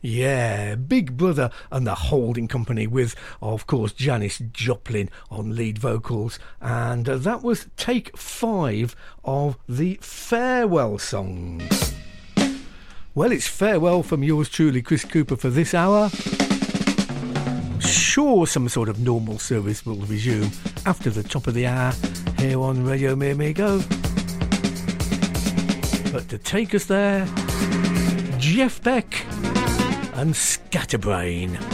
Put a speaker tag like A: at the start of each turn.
A: Yeah, Big Brother and the Holding Company with, of course, Janis Joplin on lead vocals. And that was take 5 of the Farewell song. Well, it's farewell from yours truly, Chris Cooper, for this hour. Sure, some sort of normal service will resume after the top of the hour here on Radio Me Me Go. But to take us there, Jeff Beck and Scatterbrain.